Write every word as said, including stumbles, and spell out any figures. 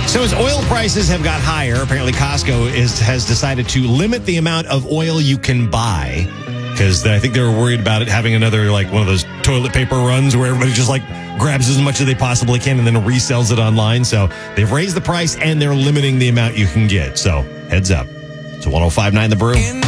So as oil prices have got higher, apparently Costco is, has decided to limit the amount of oil you can buy because I think they were worried about it having another, like one of those toilet paper runs where everybody just like grabs as much as they possibly can and then resells it online. So they've raised the price and they're limiting the amount you can get. So heads up. So one oh five point nine The Brew.